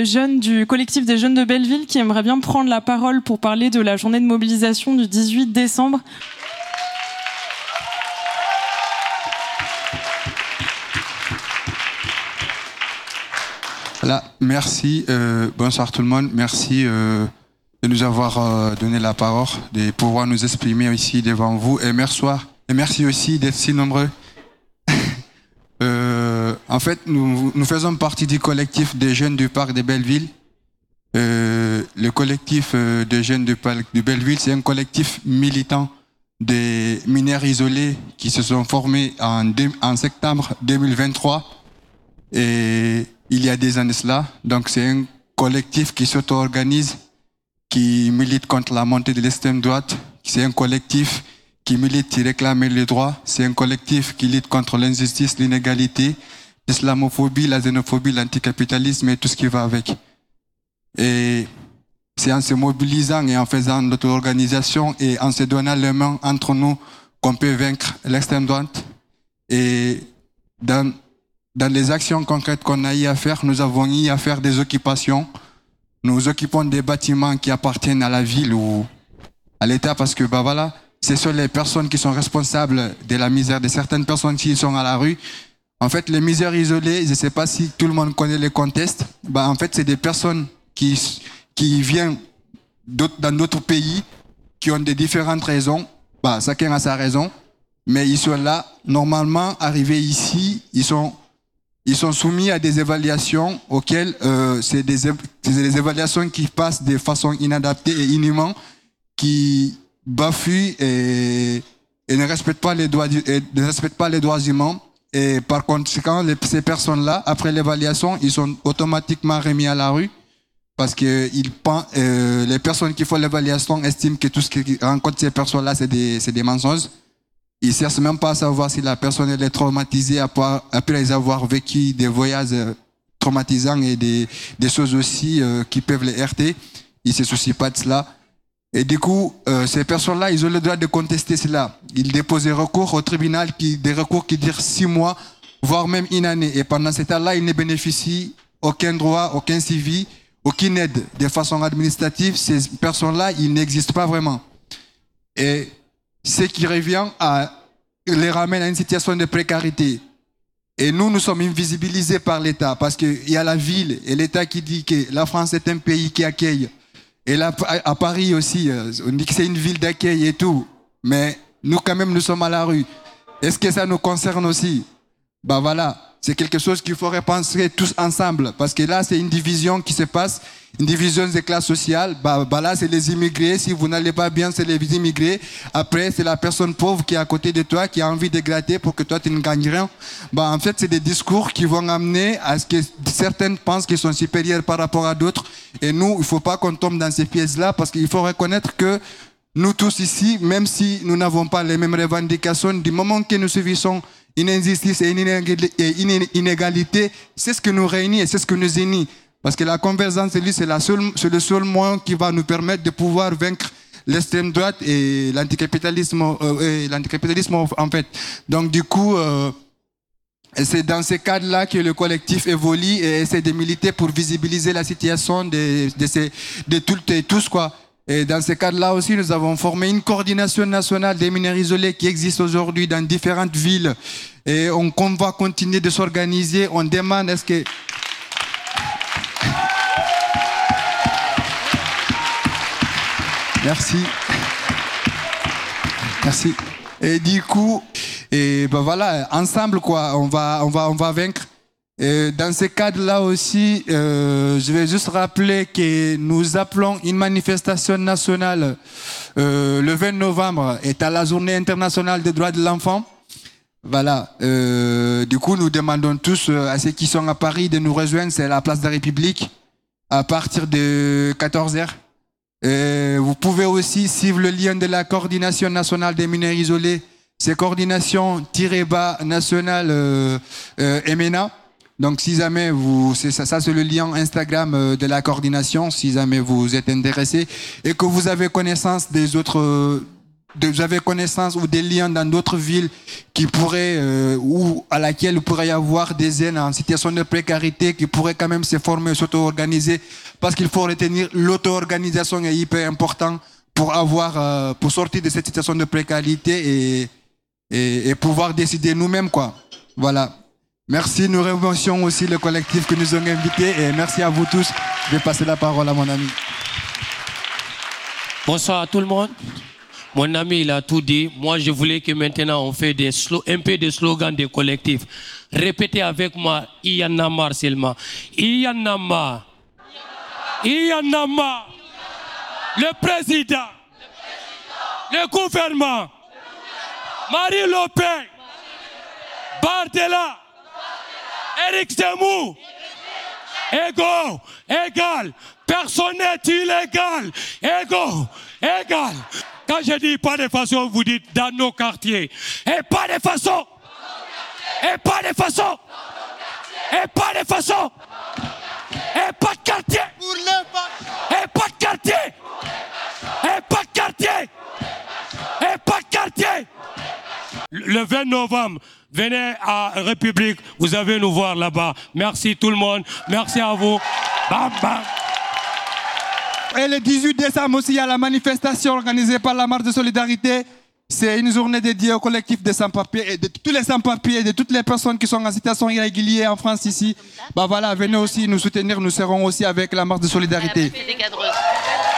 des jeunes du collectif des jeunes de Belleville qui aimeraient bien prendre la parole pour parler de la journée de mobilisation du 18 décembre. Voilà, merci. Bonsoir tout le monde. Merci de nous avoir donné la parole, de pouvoir nous exprimer ici devant vous. Et merci aussi d'être si nombreux. En fait, nous faisons partie du collectif des jeunes du parc de Belleville. Le collectif des jeunes du parc de Belleville, c'est un collectif militant des mineurs isolés qui se sont formés en septembre 2023. Et il y a des années cela. Donc c'est un collectif qui s'auto-organise, qui milite contre la montée de l'extrême droite. C'est un collectif qui milite, qui réclame les droits. C'est un collectif qui lutte contre l'injustice, l'inégalité, l'islamophobie, la xénophobie, l'anticapitalisme et tout ce qui va avec. Et c'est en se mobilisant et en faisant notre organisation et en se donnant les mains entre nous qu'on peut vaincre l'extrême droite. Et dans les actions concrètes qu'on a eu à faire, nous avons eu à faire des occupations. Nous occupons des bâtiments qui appartiennent à la ville ou à l'État parce que, voilà, ce sont les personnes qui sont responsables de la misère de certaines personnes qui sont à la rue. En fait, les misères isolées, je ne sais pas si tout le monde connaît les contextes. En fait, c'est des personnes qui viennent dans d'autres pays, qui ont des différentes raisons. Chacun a sa raison. Mais ils sont là, normalement, arrivés ici, ils sont soumis à des évaluations auxquelles c'est des évaluations qui passent de façon inadaptée et inhumaine, qui bafouent et ne respectent pas les droits humains. Et par conséquent, ces personnes-là, après l'évaluation, ils sont automatiquement remis à la rue parce que les personnes qui font l'évaluation estiment que tout ce qui rencontre ces personnes-là, c'est des mensonges. Ils ne cherchent même pas à savoir si la personne elle est traumatisée après avoir vécu des voyages traumatisants et des choses aussi qui peuvent les heurter. Ils ne se soucient pas de cela. Et du coup, ces personnes-là, ils ont le droit de contester cela. Ils déposent des recours au tribunal, des recours qui durent 6 mois, voire même une année. Et pendant ce temps-là, ils ne bénéficient aucun droit, aucun suivi, aucune aide de façon administrative. Ces personnes-là, ils n'existent pas vraiment. Et ce qui revient les ramène à une situation de précarité. Et nous sommes invisibilisés par l'État parce qu'il y a la ville et l'État qui dit que la France est un pays qui accueille. Et là, à Paris aussi, on dit que c'est une ville d'accueil et tout. Mais nous, quand même, nous sommes à la rue. Est-ce que ça nous concerne aussi? Voilà, c'est quelque chose qu'il faudrait penser tous ensemble. Parce que là, c'est une division qui se passe, une division des classes sociales. Là, c'est les immigrés. Si vous n'allez pas bien, c'est les immigrés. Après, c'est la personne pauvre qui est à côté de toi, qui a envie de gratter pour que toi, tu ne gagnes rien. En fait, c'est des discours qui vont amener à ce que certaines pensent qu'ils sont supérieurs par rapport à d'autres. Et nous, il ne faut pas qu'on tombe dans ces pièges-là parce qu'il faut reconnaître que nous tous ici, même si nous n'avons pas les mêmes revendications, du moment que nous subissons une injustice et une inégalité, c'est ce que nous réunit et c'est ce que nous unit. Parce que la convergence, c'est le seul moyen qui va nous permettre de pouvoir vaincre l'extrême droite et l'anticapitalisme en fait. Donc du coup, c'est dans ce cadre-là que le collectif évolue et essaie de militer pour visibiliser la situation de toutes et tous, quoi. Et dans ce cadre-là aussi, nous avons formé une coordination nationale des mineurs isolés qui existe aujourd'hui dans différentes villes. Et on va continuer de s'organiser. On demande est-ce que... Merci. Merci. Et du coup, voilà, ensemble, quoi, on va vaincre. Et dans ce cadre-là aussi, je vais juste rappeler que nous appelons une manifestation nationale le 20 novembre est à la Journée internationale des droits de l'enfant. Voilà. Du coup, nous demandons tous à ceux qui sont à Paris de nous rejoindre. C'est à la place de la République à partir de 14h. Vous pouvez aussi suivre le lien de la coordination nationale des mineurs isolés. C'est coordination-nationale MNA. Donc, si jamais ça c'est le lien Instagram de la coordination, si jamais vous êtes intéressé et que vous avez connaissance des autres vous avez connaissance ou des liens dans d'autres villes qui pourraient, ou à laquelle il pourrait y avoir des jeunes en situation de précarité qui pourraient quand même se former, s'auto-organiser, parce qu'il faut retenir l'auto-organisation est hyper important pour avoir, pour sortir de cette situation de précarité et pouvoir décider nous-mêmes, quoi. Voilà. Merci, nous remercions aussi le collectif que nous avons invité et merci à vous tous. Je vais passer la parole à mon ami. Bonsoir à tout le monde. Mon ami, il a tout dit. Moi, je voulais que maintenant on fait un peu de slogans des collectifs. Répétez avec moi, il y en a marre seulement. Il y en a marre. Il y en a marre. Le président, le gouvernement, Marie Le Pen, Bardella, Éric Zemmour, égaux, égal, personne n'est illégal, égaux, égal. Quand je dis pas de façon, vous dites dans nos quartiers. Et pas de façon. Et pas de façon. Et pas de façon. Et pas de quartier. Et pas de quartier. Et pas de quartier. Et pas de quartier. Le 20 novembre, venez à République, vous allez nous voir là-bas. Merci tout le monde, merci à vous. Bam, bam. Et le 18 décembre aussi, il y a la manifestation organisée par la Marche de Solidarité. C'est une journée dédiée au collectif des sans-papiers et de tous les sans-papiers et de toutes les personnes qui sont en situation irrégulière en France ici. Bah voilà, venez aussi nous soutenir, nous serons aussi avec la Marche de Solidarité.